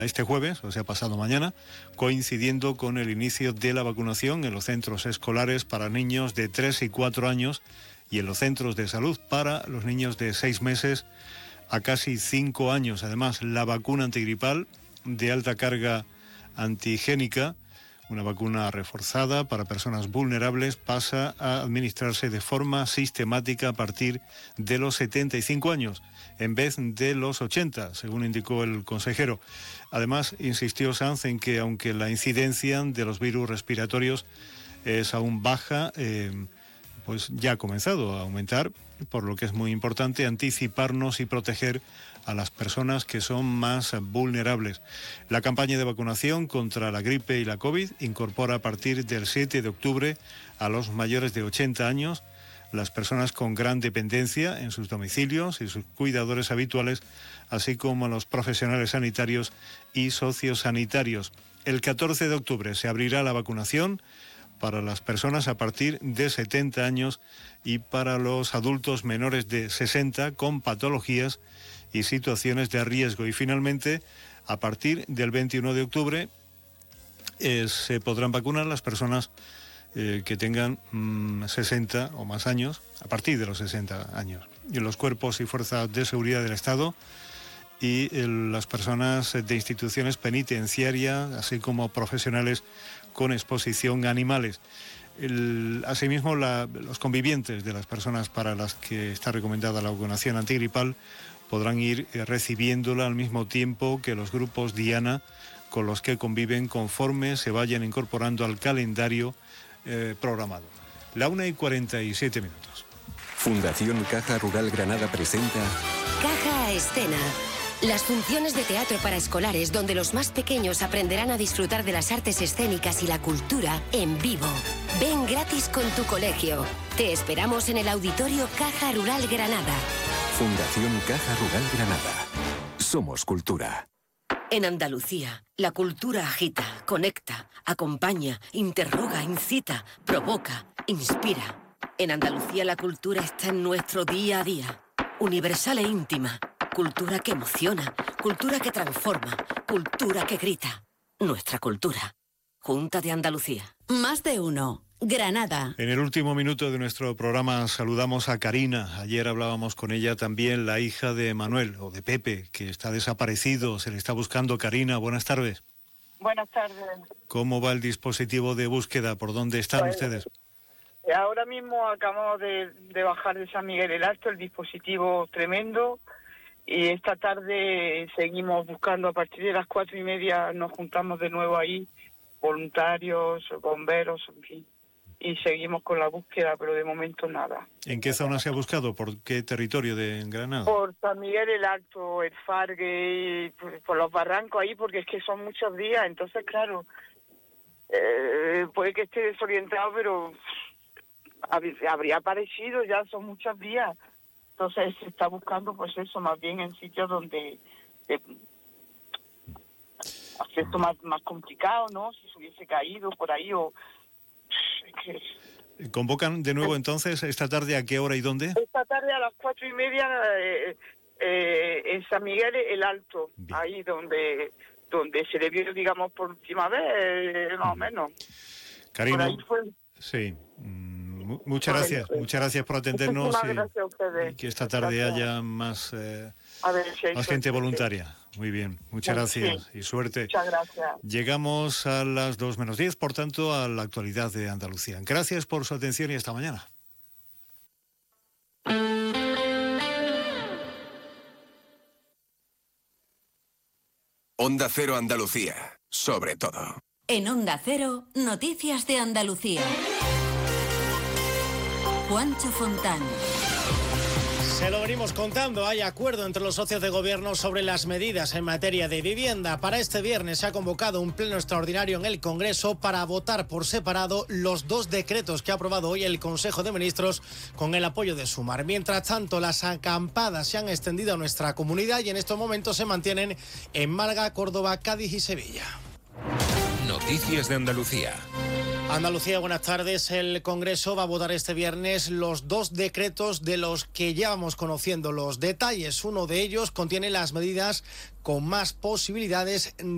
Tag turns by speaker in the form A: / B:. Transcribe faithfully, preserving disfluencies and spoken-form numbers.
A: este jueves, o sea, pasado mañana, coincidiendo con el inicio de la vacunación en los centros escolares para niños de tres y cuatro años y en los centros de salud para los niños de seis meses a casi cinco años. Además, la vacuna antigripal de alta carga antigénica, una vacuna reforzada para personas vulnerables, pasa a administrarse de forma sistemática a partir de los setenta y cinco años, en vez de los ochenta, según indicó el consejero. Además, insistió Sanz en que aunque la incidencia de los virus respiratorios es aún baja, eh, pues ya ha comenzado a aumentar, por lo que es muy importante anticiparnos y proteger a las personas que son más vulnerables. La campaña de vacunación contra la gripe y la COVID incorpora a partir del siete de octubre a los mayores de ochenta años, las personas con gran dependencia en sus domicilios y sus cuidadores habituales, así como a los profesionales sanitarios y sociosanitarios. El catorce de octubre se abrirá la vacunación para las personas a partir de setenta años y para los adultos menores de sesenta con patologías y situaciones de riesgo. Y finalmente, a partir del veintiuno de octubre, eh, se podrán vacunar las personas eh, que tengan mmm, sesenta o más años, a partir de los sesenta años. Y los cuerpos y fuerzas de seguridad del Estado y eh, las personas de instituciones penitenciarias, así como profesionales con exposición a animales. El, asimismo, la, los convivientes de las personas para las que está recomendada la vacunación antigripal podrán ir eh, recibiéndola al mismo tiempo que los grupos Diana con los que conviven, conforme se vayan incorporando al calendario eh, programado. La una y cuarenta y siete minutos.
B: Fundación Caja Rural Granada presenta
C: Caja a Escena. Las funciones de teatro para escolares donde los más pequeños aprenderán a disfrutar de las artes escénicas y la cultura en vivo. Ven gratis con tu colegio. Te esperamos en el Auditorio Caja Rural Granada.
B: Fundación Caja Rural Granada. Somos cultura.
C: En Andalucía, la cultura agita, conecta, acompaña, interroga, incita, provoca, inspira. En Andalucía la cultura está en nuestro día a día. Universal e íntima. Cultura que emociona, cultura que transforma, cultura que grita. Nuestra cultura. Junta de Andalucía.
D: Más de uno. Granada.
A: En el último minuto de nuestro programa saludamos a Karina. Ayer hablábamos con ella también, la hija de Manuel, o de Pepe, que está desaparecido. Se le está buscando. Karina, buenas tardes.
E: Buenas tardes.
A: ¿Cómo va el dispositivo de búsqueda? ¿Por dónde están
E: pues,
A: ustedes?
E: Ahora mismo acabamos de, de bajar de San Miguel el Alto, el dispositivo tremendo. Y esta tarde seguimos buscando, a partir de las cuatro y media nos juntamos de nuevo ahí, voluntarios, bomberos, en fin, y seguimos con la búsqueda, pero de momento nada.
A: ¿En qué zona se ha buscado? ¿Por qué territorio de Granada?
E: Por San Miguel el Alto, el Fargue, por, por los barrancos ahí, porque es que son muchos días, entonces claro, eh, puede que esté desorientado, pero habría aparecido, ya son muchos días. Entonces se está buscando, pues eso, más bien en sitios donde eh, aspecto más, más complicado, ¿no? Si se hubiese caído por ahí o... Es que...
A: ¿Convocan de nuevo entonces esta tarde a qué hora y dónde?
E: Esta tarde a las cuatro y media eh, eh, en San Miguel el Alto, bien. Ahí donde donde se le vio, digamos, por última vez, eh, más o menos.
A: Karina,
E: fue...
A: sí... Muchas gracias, muchas gracias por atendernos y, y que esta tarde gracias. haya más, eh, ver, si más gente voluntaria. Muy bien, muchas gracias sí. y suerte.
E: Muchas gracias.
A: Llegamos a las dos menos diez, por tanto, a la actualidad de Andalucía. Gracias por su atención y hasta mañana.
B: Onda Cero Andalucía, sobre todo.
D: En Onda Cero, noticias de Andalucía. Juancho Fontán.
F: Se lo venimos contando, hay acuerdo entre los socios de gobierno sobre las medidas en materia de vivienda. Para este viernes se ha convocado un pleno extraordinario en el Congreso para votar por separado los dos decretos que ha aprobado hoy el Consejo de Ministros con el apoyo de Sumar. Mientras tanto, las acampadas se han extendido a nuestra comunidad y en estos momentos se mantienen en Málaga, Córdoba, Cádiz y Sevilla.
B: Noticias de Andalucía.
F: Andalucía, buenas tardes. El Congreso va a votar este viernes los dos decretos de los que ya vamos conociendo los detalles. Uno de ellos contiene las medidas con más posibilidades